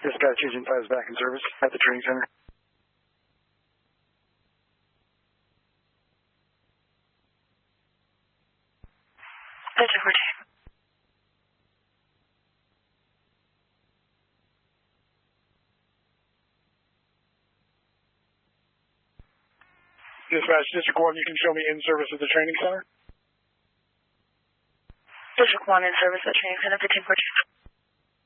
Dispatch Agent 5 is back in service at the training center. District 14. Dispatch, District 1, you can show me in service at the training center? District 1 in service at training center, 1514.